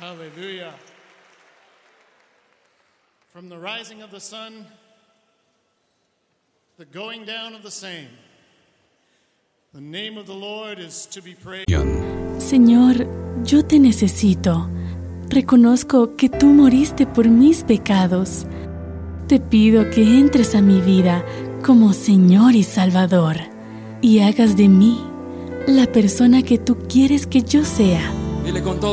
Hallelujah. From the rising of the sun, the going down of the same, the name of the Lord is to be praised. Señor, yo te necesito. Reconozco que tú moriste por mis pecados. Te pido que entres a mi vida como Señor y Salvador y hagas de mí la persona que tú quieres que yo sea. Dile con todo.